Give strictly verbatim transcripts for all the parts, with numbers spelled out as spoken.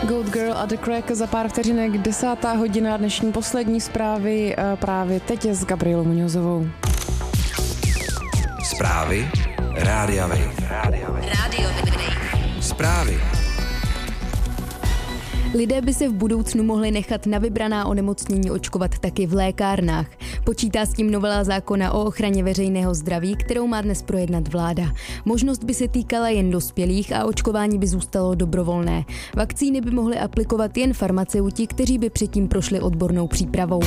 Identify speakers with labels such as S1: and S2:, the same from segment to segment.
S1: Goat Girl a The Crack za pár vteřinek, desátá hodina, dnešní poslední zprávy právě teď s Gabrielou Muňozovou.
S2: Zprávy Rádia Wave. Rádio Wave. Zprávy.
S3: Lidé by se v budoucnu mohli nechat na vybraná onemocnění očkovat taky v lékárnách. Počítá s tím novela zákona o ochraně veřejného zdraví, kterou má dnes projednat vláda. Možnost by se týkala jen dospělých a očkování by zůstalo dobrovolné. Vakcíny by mohly aplikovat jen farmaceuti, kteří by předtím prošli odbornou přípravou.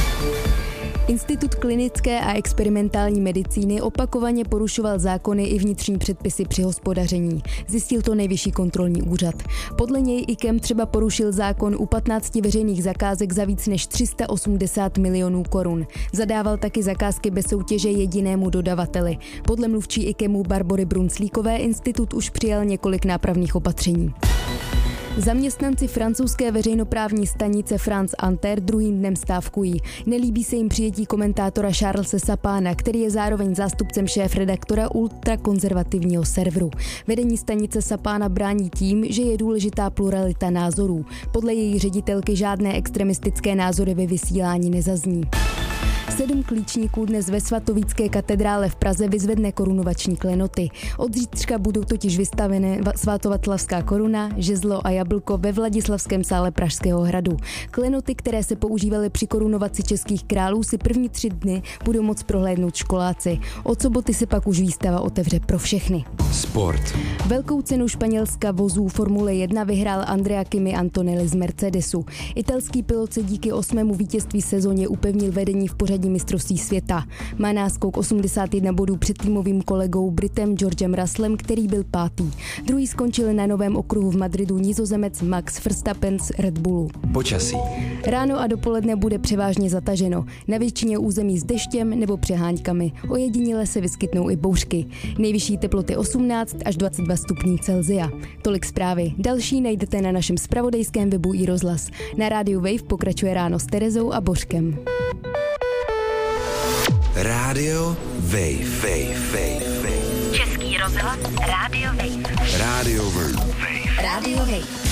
S3: Institut klinické a experimentální medicíny opakovaně porušoval zákony i vnitřní předpisy při hospodaření. Zjistil to Nejvyšší kontrolní úřad. Podle něj I K E M třeba porušil zákon u patnácti veřejných zakázek za víc než tři sta osmdesát milionů korun. Zadával taky zakázky bez soutěže jedinému dodavateli. Podle mluvčí I K E M u Barbory Brunclíkové institut už přijal několik nápravných opatření. Zaměstnanci francouzské veřejnoprávní stanice France Inter druhým dnem stávkují. Nelíbí se jim přijetí komentátora Charlese Sapana, který je zároveň zástupcem šéfredaktora ultrakonzervativního serveru. Vedení stanice Sapana brání tím, že je důležitá pluralita názorů. Podle její ředitelky žádné extremistické názory ve vysílání nezazní. Sedm klíčníků dnes ve svatovícké katedrále v Praze vyzvedne korunovační klenoty. Od zítřka budou totiž vystavené svatovatlavská koruna, žezlo a jablko ve Vladislavském sále Pražského hradu. Klenoty, které se používaly při korunovaci českých králů, si první tři dny budou moct prohlédnout školáci. Od soboty se pak už výstava otevře pro všechny.
S2: Sport.
S3: Velkou cenu Španělska vozů Formule jedna vyhrál Andrea Kimi Antonelli z Mercedesu. Italský pilot se díky osmému vítězství sezóně upevnil vedení v pořadí mistrovství světa. Má náskok osmdesát jedna bodů před týmovým kolegou Britem Georgem Russellem, který byl pátý. Druhý skončil na novém okruhu v Madridu Nizozemec Max Verstappen z Red Bullu.
S2: Počasí.
S3: Ráno a dopoledne bude převážně zataženo. Na většině území s deštěm nebo přeháňkami. Ojediněle se vyskytnou i bouřky. Nejvyšší teploty osmnáct až dvacet dva stupňů Celsia. Tolik zprávy. Další najdete na našem zpravodajském webu i rozhlas. Na rádiu Wave pokračuje ráno s Terezou a Božkem.
S2: Rádio Wave. Wave. Wave. Wave.
S4: Český rozhlas Rádio Wave.
S2: Rádio Wave.
S4: Rádio Wave.